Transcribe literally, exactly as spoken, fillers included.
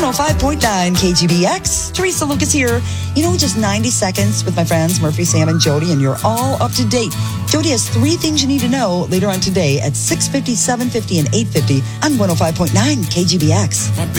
oh five point nine K G B X. Teresa Lucas here. You know, just ninety seconds with my friends Murphy, Sam, and Jody, and you're all up to date. Jody has three things you need to know later on today at six fifty, seven fifty, and eight fifty on one oh five point nine K G B X.